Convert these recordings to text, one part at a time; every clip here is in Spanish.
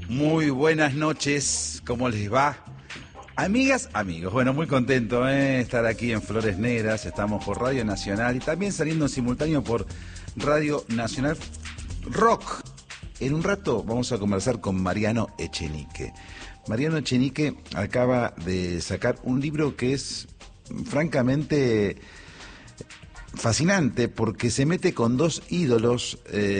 Muy buenas noches, ¿cómo les va? Amigas, amigos, bueno, muy contento de estar aquí en Flores Negras, estamos por Radio Nacional y también saliendo en simultáneo por Radio Nacional Rock. En un rato vamos a conversar con Mariano Echenique. Mariano Echenique acaba de sacar un libro que es francamente fascinante porque se mete con dos ídolos,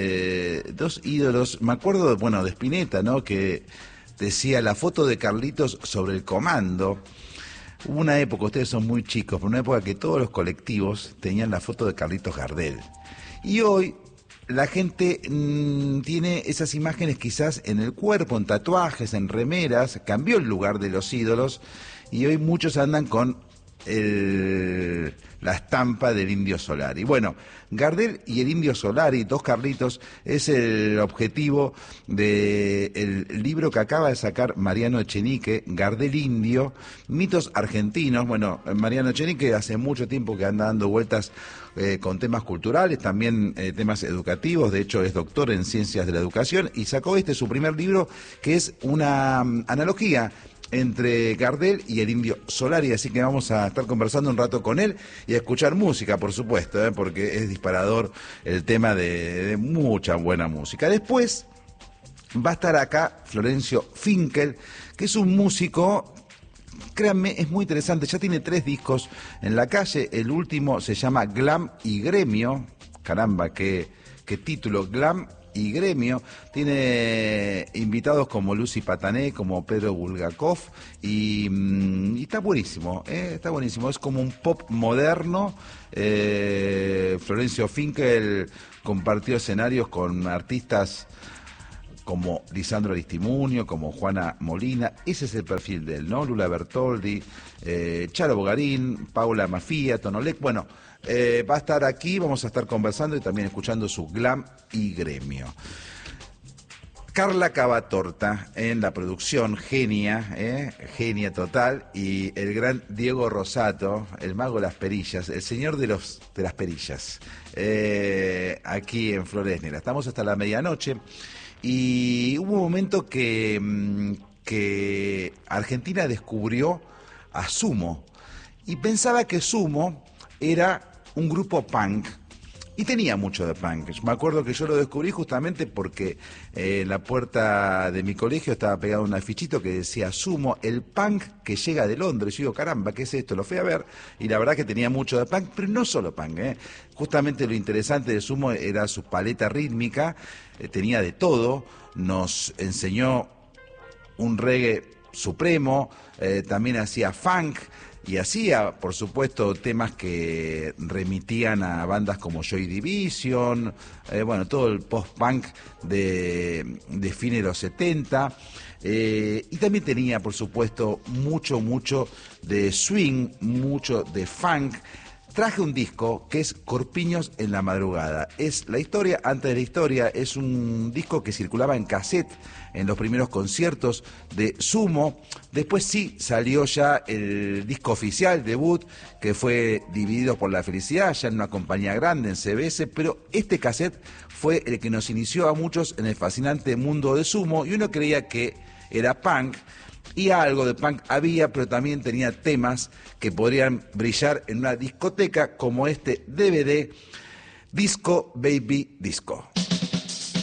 me acuerdo, bueno, de Spinetta, ¿no? Que decía la foto de Carlitos sobre el comando. Hubo una época, ustedes son muy chicos, pero una época que todos los colectivos tenían la foto de Carlitos Gardel. Y hoy la gente tiene esas imágenes quizás en el cuerpo, en tatuajes, en remeras, cambió el lugar de los ídolos y hoy muchos andan con la estampa del Indio Solari. Bueno, Gardel y el Indio Solari, dos Carlitos, es el objetivo del libro que acaba de sacar Mariano Echenique, Gardel Indio, mitos argentinos. Bueno, Mariano Echenique hace mucho tiempo que anda dando vueltas con temas culturales, también temas educativos, de hecho es doctor en ciencias de la educación y sacó su primer libro que es una analogía entre Gardel y el Indio Solari, así que vamos a estar conversando un rato con él y a escuchar música, por supuesto, porque es disparador el tema de mucha buena música. Después va a estar acá Florencio Finkel, que es un músico, créanme, es muy interesante, ya tiene 3 discos en la calle, el último se llama Glam y Gremio, caramba, qué título, Glam y Gremio, tiene invitados como Lucy Patané, como Pedro Bulgakov, y está buenísimo, es como un pop moderno. Florencio Finkel compartió escenarios con artistas como Lisandro Aristimuño, como Juana Molina, ese es el perfil de él, ¿no? Lula Bertoldi, Charo Bogarín, Paula Mafia, Tonolec, bueno, va a estar aquí, vamos a estar conversando y también escuchando su Glam y Gremio. Carla Cavatorta en la producción, genia total, y el gran Diego Rosato, el mago de las perillas, el señor de las perillas, aquí en Flores Negras. Estamos hasta la medianoche y hubo un momento que Argentina descubrió a Sumo y pensaba que Sumo era un grupo punk y tenía mucho de punk. Me acuerdo que yo lo descubrí justamente porque en la puerta de mi colegio estaba pegado un afichito que decía Sumo, el punk que llega de Londres. Yo digo, caramba, ¿qué es esto? Lo fui a ver y la verdad que tenía mucho de punk, pero no solo punk, Justamente lo interesante de Sumo era su paleta rítmica, tenía de todo, nos enseñó un reggae supremo, también hacía funk y hacía, por supuesto, temas que remitían a bandas como Joy Division, bueno, todo el post-punk de fines de los 70, y también tenía, por supuesto, mucho de swing, mucho de funk. Traje un disco que es Corpiños en la madrugada. Es la historia antes de la historia, es un disco que circulaba en cassette en los primeros conciertos de Sumo. Después sí salió ya el disco oficial, debut, que fue Divididos por la Felicidad, ya en una compañía grande, en CBS, pero este cassette fue el que nos inició a muchos en el fascinante mundo de Sumo y uno creía que era punk. Y algo de punk había, pero también tenía temas que podrían brillar en una discoteca como este DVD, Disco Baby Disco.